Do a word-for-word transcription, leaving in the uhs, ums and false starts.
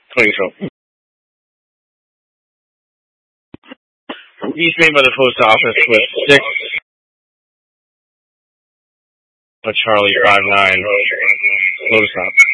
Clean so. East Main by the post office with six. But Charlie five nine. Low stop.